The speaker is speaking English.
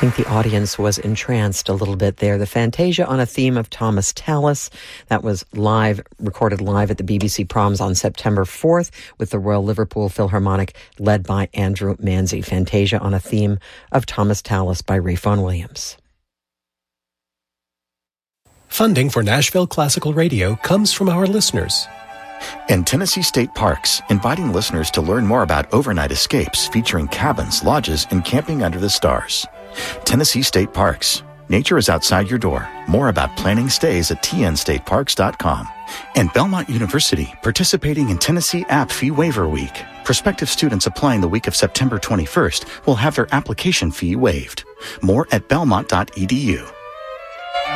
think the audience was entranced a little bit there. The Fantasia on a theme of Thomas Tallis. That was recorded live at the BBC Proms on September 4th with the Royal Liverpool Philharmonic led by Andrew Manzi. Fantasia on a theme of Thomas Tallis by Ralph Vaughan Williams. Funding for Nashville Classical Radio comes from our listeners. And Tennessee State Parks, inviting listeners to learn more about overnight escapes featuring cabins, lodges, and camping under the stars. Tennessee State Parks. Nature is outside your door. More about planning stays at tnstateparks.com. And Belmont University, participating in Tennessee App Fee Waiver Week. Prospective students applying the week of September 21st will have their application fee waived. More at belmont.edu.